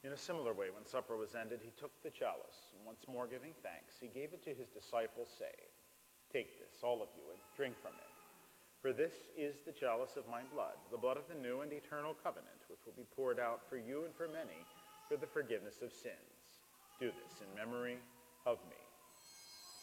In a similar way, when supper was ended, he took the chalice, and once more giving thanks, he gave it to his disciples, saying, "Take this, all of you, and drink from it. For this is the chalice of my blood, the blood of the new and eternal covenant, which will be poured out for you and for many for the forgiveness of sins. Do this in memory of me."